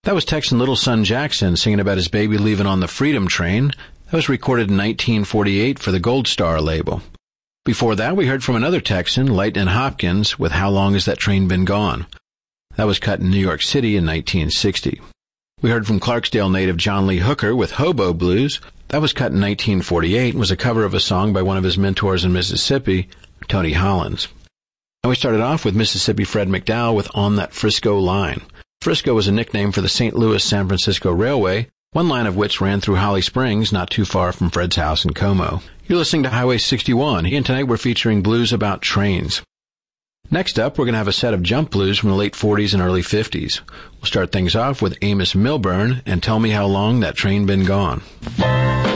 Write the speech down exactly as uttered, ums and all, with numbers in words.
That was Texan Little Son Jackson singing about his baby leaving on the Freedom Train. That was recorded in nineteen forty-eight for the Gold Star label. Before that, we heard from another Texan, Lightnin' Hopkins, with How Long Has That Train Been Gone? That was cut in New York City in nineteen sixty. We heard from Clarksdale native John Lee Hooker with Hobo Blues. That was cut in nineteen forty-eight and was a cover of a song by one of his mentors in Mississippi, Tony Hollins. And we started off with Mississippi Fred McDowell with On That Frisco Line. Frisco was a nickname for the Saint Louis-San Francisco Railway, one line of which ran through Holly Springs, not too far from Fred's house in Como. You're listening to Highway sixty-one, and tonight we're featuring blues about trains. Next up, we're going to have a set of jump blues from the late forties and early fifties. We'll start things off with Amos Milburn and Tell Me How Long That Train Been Gone.